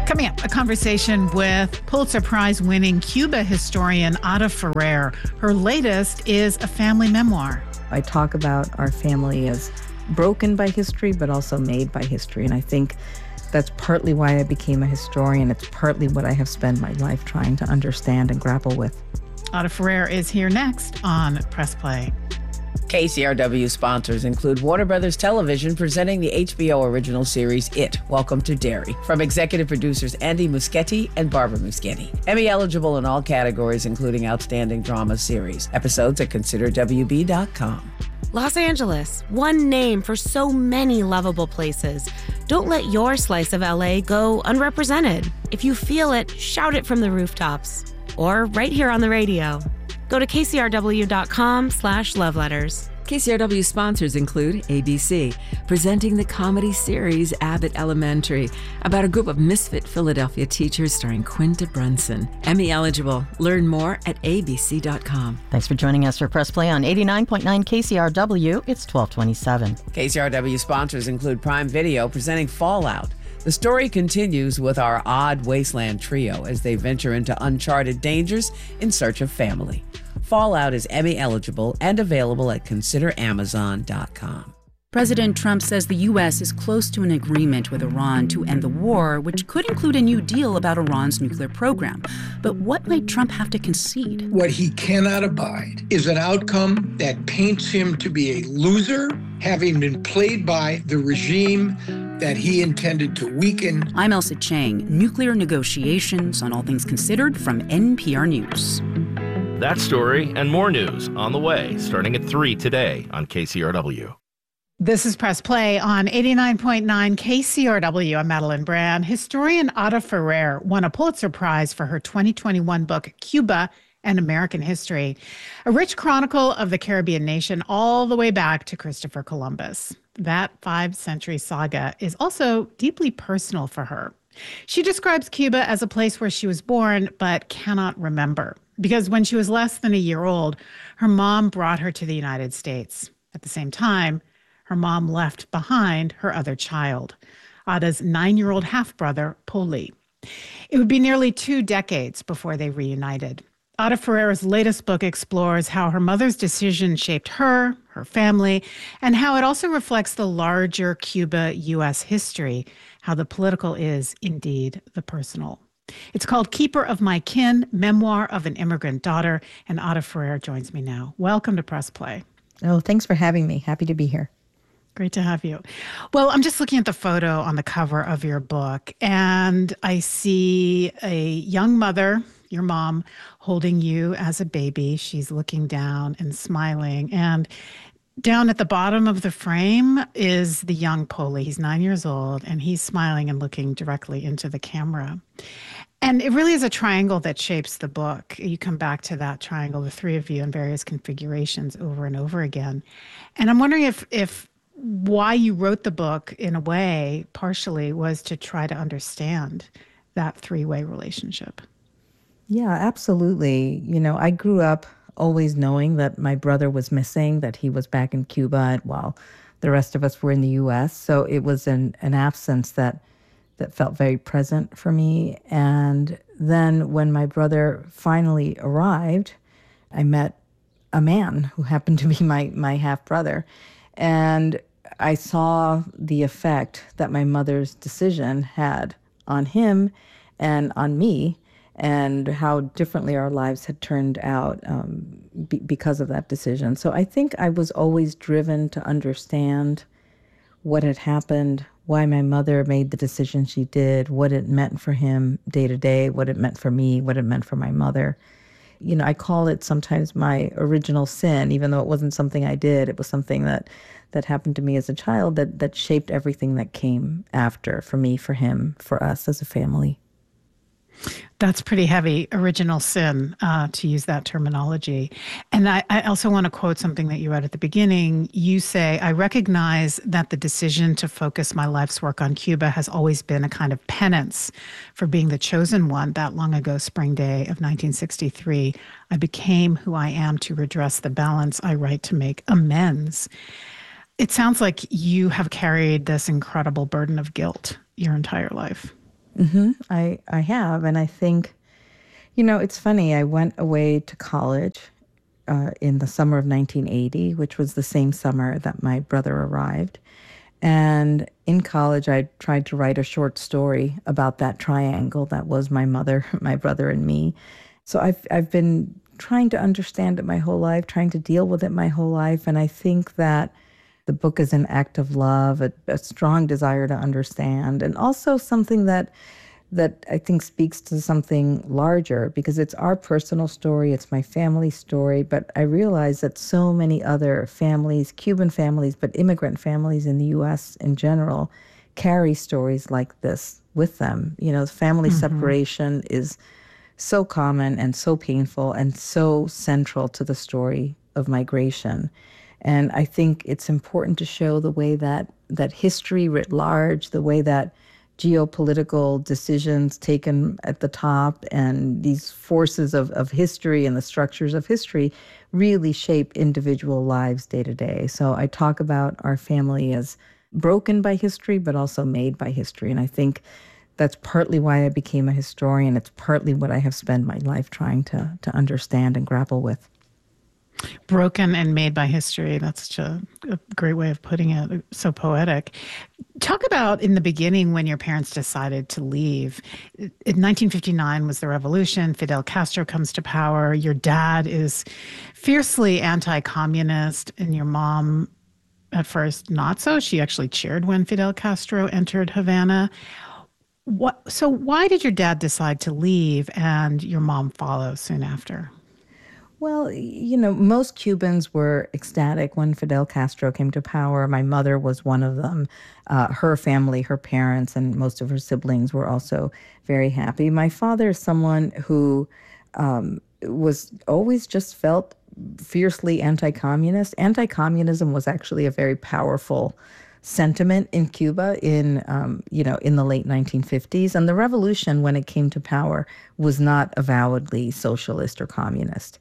Coming up, a conversation with Pulitzer Prize-winning Cuba historian Ada Ferrer. Her latest is a family memoir. I talk about our family as broken by history, but also made by history. And I think that's partly why I became a historian. It's partly what I have spent my life trying to understand and grapple with. Ada Ferrer is here next on Press Play. KCRW sponsors include Warner Brothers Television presenting the HBO original series It, Welcome to Derry, from executive producers Andy Muschietti and Barbara Muschietti. Emmy eligible in all categories, including Outstanding Drama Series. Episodes at considerwb.com. Los Angeles, one name for so many lovable places. Don't let your slice of LA go unrepresented. If you feel it, shout it from the rooftops. Or right here on the radio. Go to kcrw.com/loveletters. KCRW sponsors include ABC, presenting the comedy series Abbott Elementary, about a group of misfit Philadelphia teachers starring Quinta Brunson. Emmy eligible. Learn more at abc.com. Thanks for joining us for Press Play on 89.9 KCRW. It's 1227. KCRW sponsors include Prime Video, presenting Fallout. The story continues with our odd wasteland trio as they venture into uncharted dangers in search of family. Fallout is Emmy eligible and available at consideramazon.com. President Trump says the U.S. is close to an agreement with Iran to end the war, which could include a new deal about Iran's nuclear program. But what might Trump have to concede? What he cannot abide is an outcome that paints him to be a loser, having been played by the regime that he intended to weaken. I'm Elsa Chang, nuclear negotiations on All Things Considered from NPR News. That story and more news on the way, starting at 3 today on KCRW. This is Press Play on 89.9 KCRW. I'm Madeline Brand. Historian Ada Ferrer won a Pulitzer Prize for her 2021 book, Cuba and American History, a rich chronicle of the Caribbean nation all the way back to Christopher Columbus. That 5-century saga is also deeply personal for her. She describes Cuba as a place where she was born but cannot remember, because when she was less than a year old, her mom brought her to the United States. At the same time, her mom left behind her other child, Ada's 9-year-old half-brother, Poli. It would be nearly 2 decades before they reunited. Ada Ferrer's latest book explores how her mother's decision shaped her family, and how it also reflects the larger Cuba-U.S. history, how the political is indeed the personal. It's called Keeper of My Kin, Memoir of an Immigrant Daughter, and Ada Ferrer joins me now. Welcome to Press Play. Oh, thanks for having me. Happy to be here. Great to have you. Well, I'm just looking at the photo on the cover of your book, and I see a young mother, your mom, holding you as a baby. She's looking down and smiling. And down at the bottom of the frame is the young Poli. He's 9 years old, and he's smiling and looking directly into the camera. And it really is a triangle that shapes the book. You come back to that triangle, the three of you in various configurations over and over again. And I'm wondering if why you wrote the book, in a way, partially, was to try to understand that three-way relationship. Yeah, absolutely. You know, I grew up always knowing that my brother was missing, that he was back in Cuba while the rest of us were in the U.S. So it was an absence that felt very present for me. And then when my brother finally arrived, I met a man who happened to be my half-brother. And I saw the effect that my mother's decision had on him and on me, and how differently our lives had turned out because of that decision. So I think I was always driven to understand what had happened, why my mother made the decision she did, what it meant for him day to day, what it meant for me, what it meant for my mother. You know, I call it sometimes my original sin, even though it wasn't something I did. It was something that happened to me as a child that shaped everything that came after, for me, for him, for us as a family. That's pretty heavy, original sin, to use that terminology. And I also want to quote something that you wrote at the beginning. You say, I recognize that the decision to focus my life's work on Cuba has always been a kind of penance for being the chosen one. That long ago, spring day of 1963, I became who I am to redress the balance. I write to make amends. It sounds like you have carried this incredible burden of guilt your entire life. I have. And I think, it's funny. I went away to college in the summer of 1980, which was the same summer that my brother arrived. And in college, I tried to write a short story about that triangle that was my mother, my brother, and me. So I've been trying to understand it my whole life, trying to deal with it my whole life. And I think that the book is an act of love, a strong desire to understand, and also something that I think speaks to something larger, because it's our personal story, it's my family's story, but I realize that so many other families, Cuban families, but immigrant families in the U.S. in general, carry stories like this with them. Family separation is so common and so painful and so central to the story of migration. And I think it's important to show the way that history writ large, the way that geopolitical decisions taken at the top and these forces of history and the structures of history really shape individual lives day to day. So I talk about our family as broken by history, but also made by history. And I think that's partly why I became a historian. It's partly what I have spent my life trying to understand and grapple with. Broken and made by history. That's such a great way of putting it. So poetic. Talk about in the beginning when your parents decided to leave. In 1959 was the revolution. Fidel Castro comes to power. Your dad is fiercely anti-communist, and your mom, at first, not so. She actually cheered when Fidel Castro entered Havana. So why did your dad decide to leave and your mom follow soon after? Well, most Cubans were ecstatic when Fidel Castro came to power. My mother was one of them. Her family, her parents, and most of her siblings were also very happy. My father is someone who was always just felt fiercely anti-communist. Anti-communism was actually a very powerful sentiment in Cuba in the late 1950s. And the revolution, when it came to power, was not avowedly socialist or communist.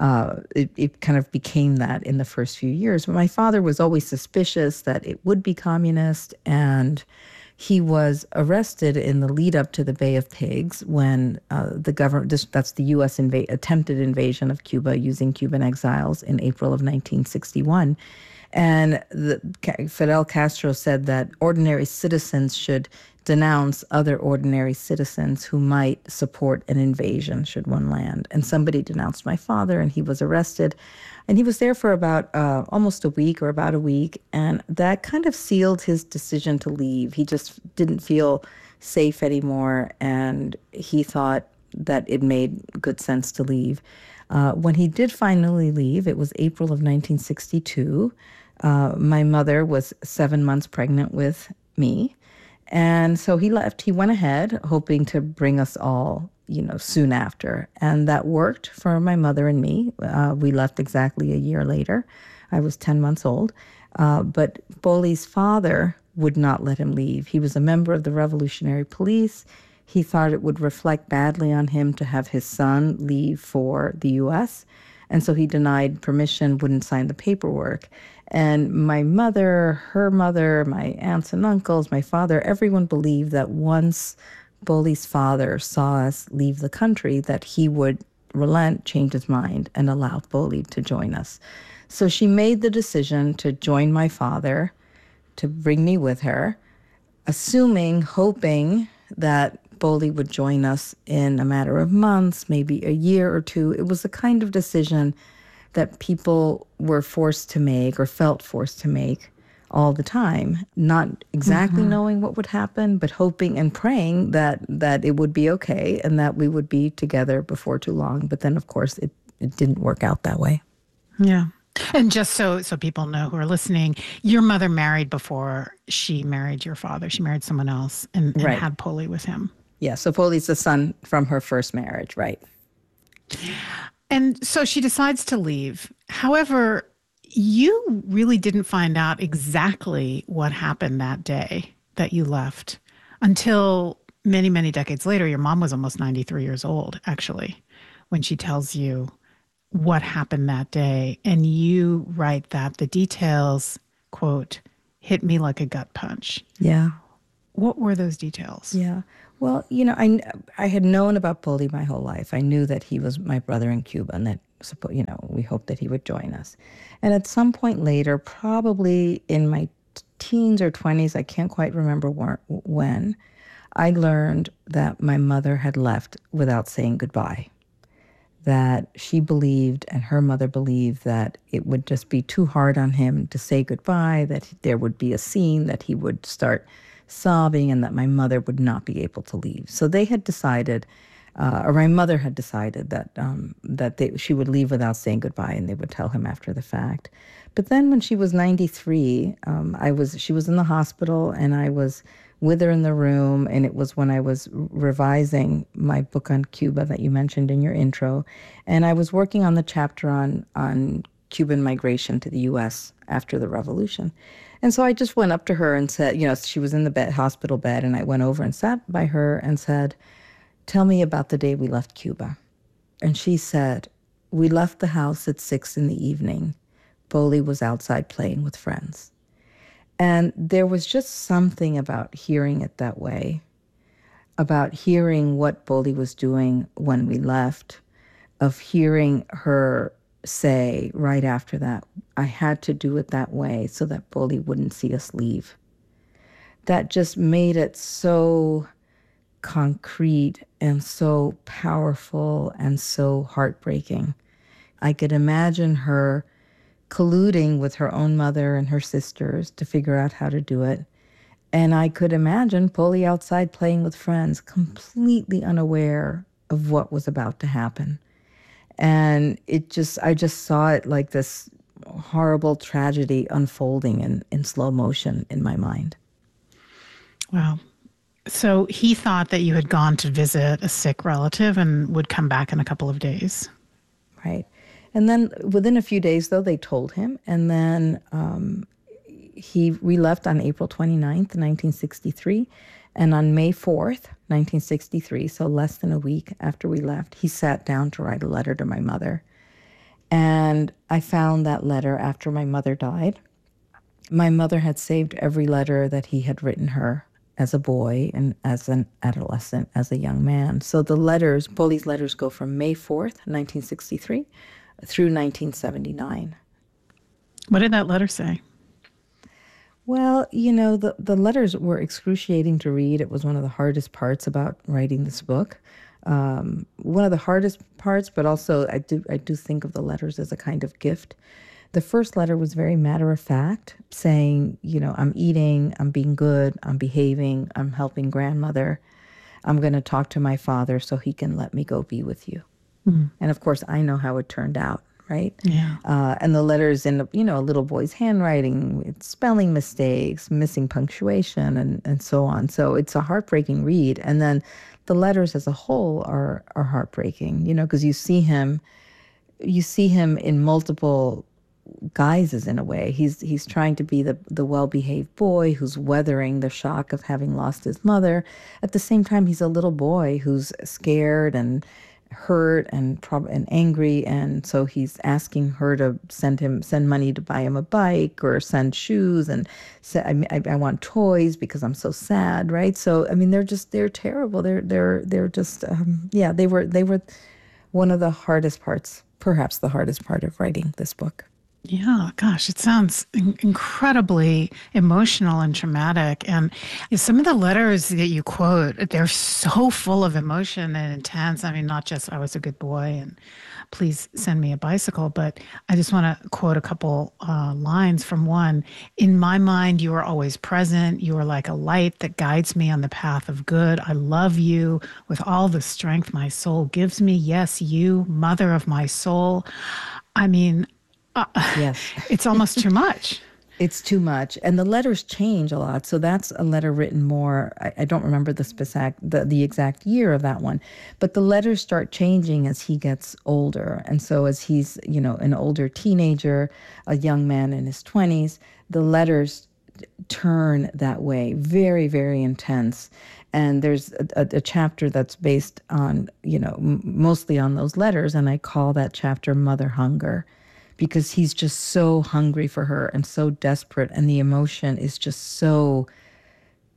It kind of became that in the first few years. But my father was always suspicious that it would be communist, and he was arrested in the lead up to the Bay of Pigs when the government, that's the U.S. attempted invasion of Cuba using Cuban exiles in April of 1961. And Fidel Castro said that ordinary citizens should denounce other ordinary citizens who might support an invasion should one land. And somebody denounced my father, and he was arrested. And he was there for about almost a week or about a week. And that kind of sealed his decision to leave. He just didn't feel safe anymore. And he thought that it made good sense to leave. When he did finally leave, it was April of 1962. My mother was 7 months pregnant with me. And so he left. He went ahead, hoping to bring us all, soon after. And that worked for my mother and me. We left exactly a year later. I was 10 months old. But Boli's father would not let him leave. He was a member of the Revolutionary Police. He thought it would reflect badly on him to have his son leave for the U.S., and so he denied permission, wouldn't sign the paperwork. And my mother, her mother, my aunts and uncles, my father, everyone believed that once Boli's father saw us leave the country, that he would relent, change his mind, and allow Boli to join us. So she made the decision to join my father, to bring me with her, hoping that Boli would join us in a matter of months, maybe a year or two. It was the kind of decision that people were forced to make or felt forced to make all the time, not exactly knowing what would happen, but hoping and praying that it would be okay and that we would be together before too long. But then, of course, it didn't work out that way. Yeah. And just so people know who are listening, your mother married before she married your father. She married someone else and had Boli with him. Yeah, so Boli's the son from her first marriage, right? And so she decides to leave. However, you really didn't find out exactly what happened that day that you left until many, many decades later. Your mom was almost 93 years old, actually, when she tells you what happened that day. And you write that the details, quote, hit me like a gut punch. Yeah. What were those details? Yeah. Well, I had known about Poli my whole life. I knew that he was my brother in Cuba and that, we hoped that he would join us. And at some point later, probably in my teens or 20s, I can't quite remember when, I learned that my mother had left without saying goodbye. That she believed, and her mother believed, that it would just be too hard on him to say goodbye, that there would be a scene, that he would start sobbing, and that my mother would not be able to leave. So they had decided, or my mother had decided that she would leave without saying goodbye, and they would tell him after the fact. But then when she was 93, she was in the hospital, and I was with her in the room, and it was when I was revising my book on Cuba that you mentioned in your intro, and I was working on the chapter on Cuban migration to the U.S. after the revolution. And so I just went up to her and said, she was in the hospital bed, and I went over and sat by her and said, "Tell me about the day we left Cuba." And she said, "We left the house at 6 p.m. Poli was outside playing with friends." And there was just something about hearing it that way, about hearing what Poli was doing when we left, of hearing her say right after that, "I had to do it that way so that Poli wouldn't see us leave." That just made it so concrete and so powerful and so heartbreaking. I could imagine her colluding with her own mother and her sisters to figure out how to do it. And I could imagine Poli outside playing with friends, completely unaware of what was about to happen. And I just saw it like this horrible tragedy unfolding in slow motion in my mind. Wow. So he thought that you had gone to visit a sick relative and would come back in a couple of days. Right. And then within a few days, though, they told him. And then we left on April 29th, 1963. And on May 4th, 1963, so less than a week after we left, he sat down to write a letter to my mother. And I found that letter after my mother died. My mother had saved every letter that he had written her as a boy and as an adolescent, as a young man. So the letters, Poli's letters, go from May 4th, 1963, through 1979. What did that letter say? Well, the letters were excruciating to read. It was one of the hardest parts about writing this book. One of the hardest parts, but also I do think of the letters as a kind of gift. The first letter was very matter of fact, saying, I'm eating, I'm being good, I'm behaving, I'm helping grandmother. I'm going to talk to my father so he can let me go be with you. Mm-hmm. And of course, I know how it turned out, right? Yeah. And the letters in, a little boy's handwriting, with spelling mistakes, missing punctuation, and so on. So it's a heartbreaking read. And then the letters as a whole are heartbreaking, because you see him in multiple guises in a way. He's trying to be the well-behaved boy who's weathering the shock of having lost his mother. At the same time, he's a little boy who's scared and hurt and angry, and so he's asking her to send money to buy him a bike or send shoes and say, I want toys because I'm so sad, right? So they're terrible. They're just they were one of the hardest parts, perhaps the hardest part of writing this book. Yeah, gosh, it sounds incredibly emotional and traumatic. And some of the letters that you quote, they're so full of emotion and intense. Not just, "I was a good boy," and "please send me a bicycle," but I just want to quote a couple lines from one. "In my mind, you are always present. You are like a light that guides me on the path of good. I love you with all the strength my soul gives me. Yes, you, mother of my soul." Yes. It's almost too much. It's too much. And the letters change a lot. So that's a letter written more, I don't remember the exact year of that one, but the letters start changing as he gets older. And so as he's, an older teenager, a young man in his 20s, the letters turn that way, very, very intense. And there's a chapter that's based on, mostly on those letters. And I call that chapter Mother Hunger, because he's just so hungry for her and so desperate, and the emotion is just so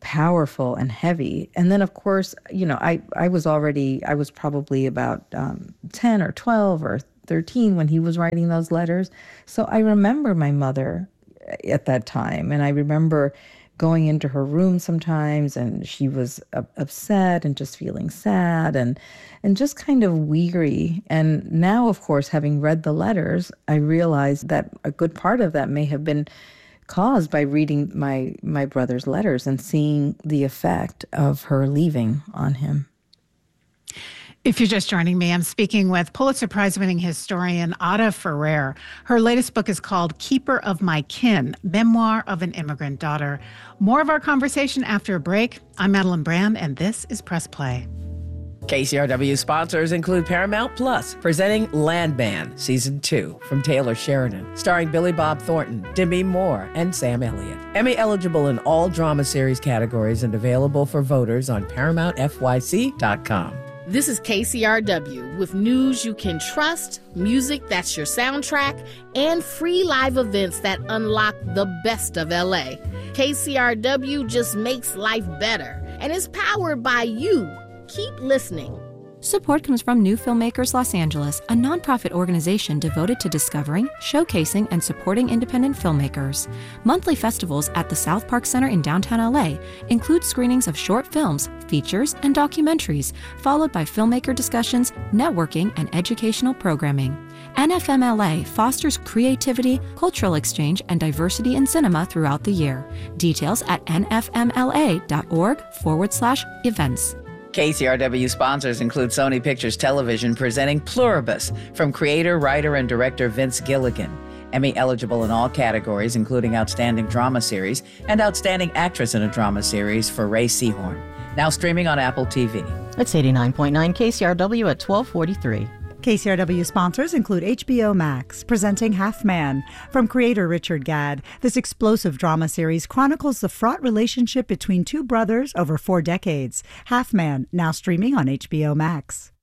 powerful and heavy. And then, of course, I was probably about 10 or 12 or 13 when he was writing those letters. So I remember my mother at that time, and I remember going into her room sometimes, and she was upset and just feeling sad and just kind of weary. And now, of course, having read the letters, I realized that a good part of that may have been caused by reading my brother's letters and seeing the effect of her leaving on him. If you're just joining me, I'm speaking with Pulitzer Prize-winning historian Ada Ferrer. Her latest book is called Keeper of My Kin, Memoir of an Immigrant Daughter. More of our conversation after a break. I'm Madeline Brand, and this is Press Play. KCRW sponsors include Paramount Plus, presenting Landman, Season 2, from Taylor Sheridan, starring Billy Bob Thornton, Demi Moore, and Sam Elliott. Emmy eligible in all drama series categories and available for voters on ParamountFYC.com. This is KCRW with news you can trust, music that's your soundtrack, and free live events that unlock the best of LA. KCRW just makes life better and is powered by you. Keep listening. Support comes from New Filmmakers Los Angeles, a nonprofit organization devoted to discovering, showcasing, and supporting independent filmmakers. Monthly festivals at the South Park Center in downtown LA include screenings of short films, features, and documentaries, followed by filmmaker discussions, networking, and educational programming. NFMLA fosters creativity, cultural exchange, and diversity in cinema throughout the year. Details at nfmla.org/events. KCRW sponsors include Sony Pictures Television presenting Pluribus from creator, writer, and director Vince Gilligan. Emmy eligible in all categories, including Outstanding Drama Series and Outstanding Actress in a Drama Series for Ray Seahorn. Now streaming on Apple TV. It's 89.9 KCRW at 1243. KCRW sponsors include HBO Max, presenting Half Man. From creator Richard Gadd, this explosive drama series chronicles the fraught relationship between two brothers over 4 decades. Half Man, now streaming on HBO Max.